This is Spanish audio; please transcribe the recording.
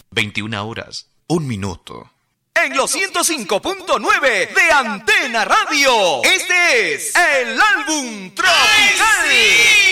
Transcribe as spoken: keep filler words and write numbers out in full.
veintiuna horas, un minuto. En los ciento cinco punto nueve de Antena Radio, este es el álbum Tropical.